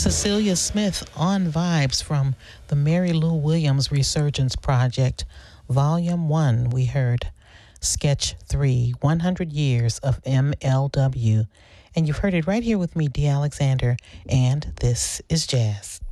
Cecilia Smith on Vibes from the Mary Lou Williams Resurgence Project, Volume 1. We heard Sketch 3, 100 Years of MLW. And you've heard it right here with me, Dee Alexander, and this is Jazz.